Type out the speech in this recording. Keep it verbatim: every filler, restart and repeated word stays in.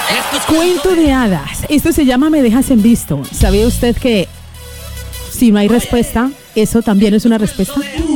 Cuento de hadas. Esto se llama Me dejas en visto. ¿Sabía usted que si no hay respuesta, eso también es una respuesta?